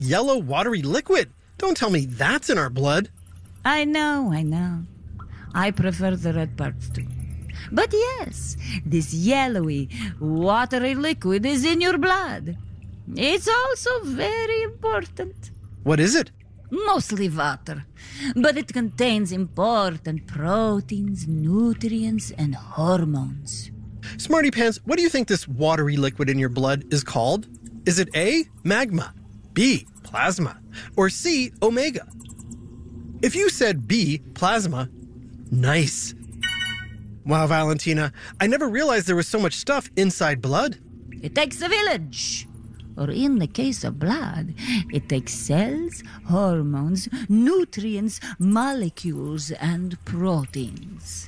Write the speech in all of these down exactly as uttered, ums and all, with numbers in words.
yellow watery liquid. Don't tell me that's in our blood. I know, I know. I prefer the red parts too. But yes, this yellowy, watery liquid is in your blood. It's also very important. What is it? Mostly water, but it contains important proteins, nutrients, and hormones. Smarty Pants, what do you think this watery liquid in your blood is called? Is it A, magma, B, plasma, or C, omega? If you said B, plasma, nice. Wow, Valentina, I never realized there was so much stuff inside blood. It takes a village. Or in the case of blood, it takes cells, hormones, nutrients, molecules, and proteins.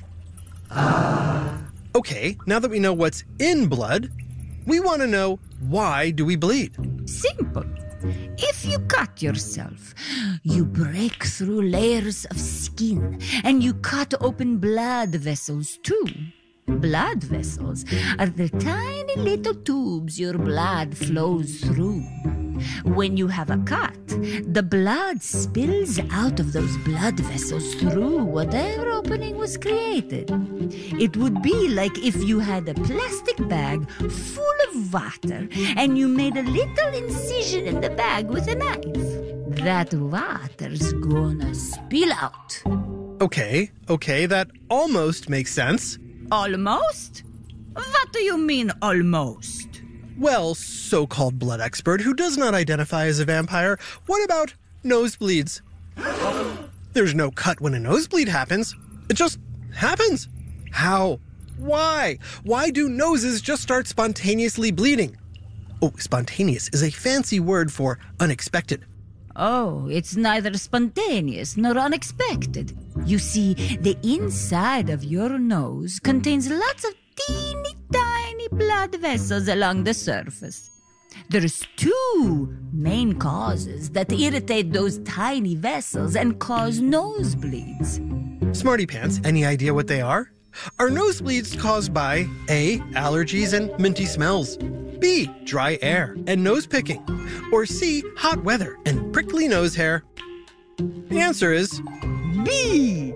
Okay, now that we know what's in blood, we want to know, why do we bleed? Simple. If you cut yourself, you break through layers of skin and you cut open blood vessels too. Blood vessels are the tiny little tubes your blood flows through. When you have a cut, the blood spills out of those blood vessels through whatever opening was created. It would be like if you had a plastic bag full of water and you made a little incision in the bag with a knife. That water's gonna spill out. Okay, okay, that almost makes sense. Almost? What do you mean, almost? Well, so-called blood expert who does not identify as a vampire, what about nosebleeds? There's no cut when a nosebleed happens. It just happens. How? Why? Why do noses just start spontaneously bleeding? Oh, spontaneous is a fancy word for unexpected. Oh, it's neither spontaneous nor unexpected. You see, the inside of your nose contains lots of teeny tiny blood vessels along the surface. There's two main causes that irritate those tiny vessels and cause nosebleeds. Smarty Pants, any idea what they are? Are nosebleeds caused by A, allergies and minty smells, B, dry air and nose picking, or C, hot weather and prickly nose hair? The answer is B.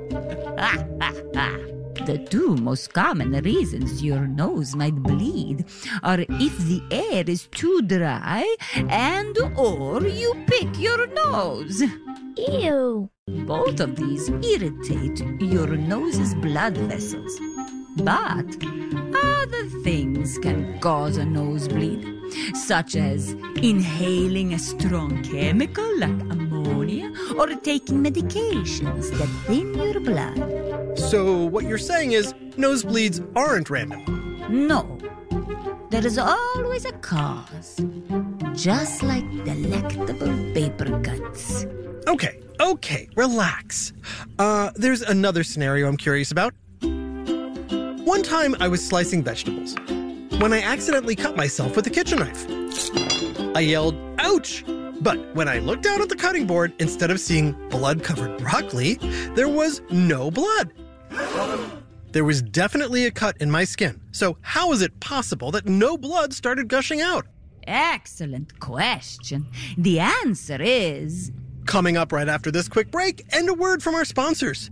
The two most common reasons your nose might bleed are if the air is too dry and or you pick your nose. Ew. Both of these irritate your nose's blood vessels. But other things can cause a nosebleed, such as inhaling a strong chemical like ammonia or taking medications that thin your blood. So what you're saying is nosebleeds aren't random. No, there is always a cause, just like delectable paper cuts. Okay, okay, relax. Uh, there's another scenario I'm curious about. One time I was slicing vegetables when I accidentally cut myself with a kitchen knife. I yelled, ouch! But when I looked down at the cutting board, instead of seeing blood-covered broccoli, there was no blood. There was definitely a cut in my skin. So how is it possible that no blood started gushing out? Excellent question. The answer is... Coming up right after this quick break, and a word from our sponsors.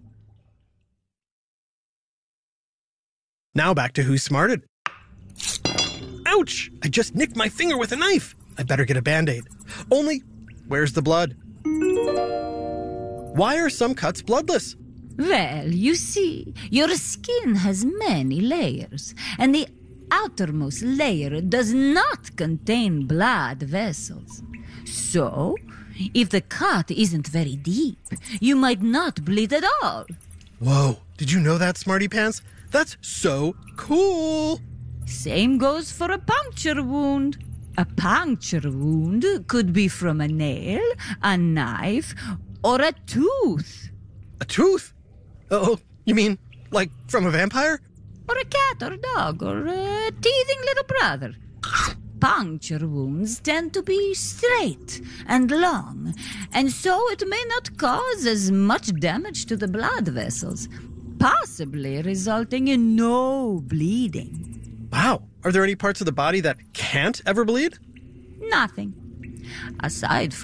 Now back to Who Smarted. Ouch! I just nicked my finger with a knife. I better get a Band-Aid. Only, where's the blood? Why are some cuts bloodless? Well, you see, your skin has many layers, and the outermost layer does not contain blood vessels. So, if the cut isn't very deep, you might not bleed at all. Whoa, did you know that, Smarty Pants? That's so cool! Same goes for a puncture wound. A puncture wound could be from a nail, a knife, or a tooth. A tooth? Oh, you mean like from a vampire? Or a cat or a dog or a teething little brother. Puncture wounds tend to be straight and long, and so it may not cause as much damage to the blood vessels, possibly resulting in no bleeding. Wow, are there any parts of the body that can't ever bleed? Nothing. Aside